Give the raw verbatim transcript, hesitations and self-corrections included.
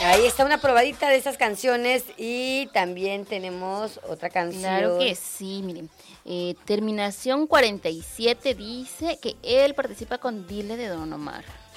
Ahí está una probadita de esas canciones y también tenemos otra canción. Claro que sí, miren. Eh, terminación cuarenta y siete dice que él participa con Dile de Don Omar.